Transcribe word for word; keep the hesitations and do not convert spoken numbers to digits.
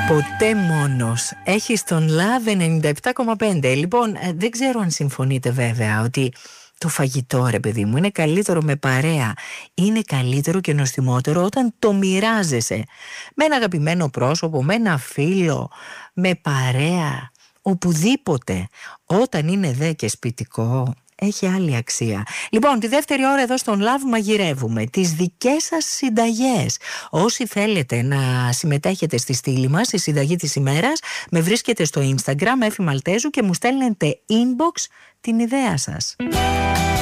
Ποτέ μόνος. Έχεις τον Love ενενήντα επτά κόμμα πέντε. Λοιπόν, δεν ξέρω αν συμφωνείτε βέβαια ότι το φαγητό, ρε παιδί μου, είναι καλύτερο με παρέα. Είναι καλύτερο και νοστιμότερο όταν το μοιράζεσαι με ένα αγαπημένο πρόσωπο, με ένα φίλο, με παρέα, οπουδήποτε. Όταν είναι δε και σπιτικό, έχει άλλη αξία. Λοιπόν, τη δεύτερη ώρα εδώ στον Love μαγειρεύουμε τις δικές σας συνταγές. Όσοι θέλετε να συμμετέχετε στη στήλη μας, στη συνταγή της ημέρας, με βρίσκετε στο Instagram Εφη Μαλτέζου και μου στέλνετε inbox την ιδέα σας.